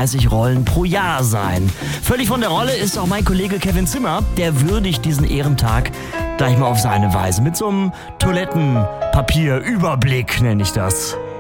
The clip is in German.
35 Rollen pro Jahr sein. Völlig von der Rolle ist auch mein Kollege Kevin Zimmer. Der würdigt diesen Ehrentag gleich mal auf seine Weise. Mit so einem Toilettenpapierüberblick nenne ich das.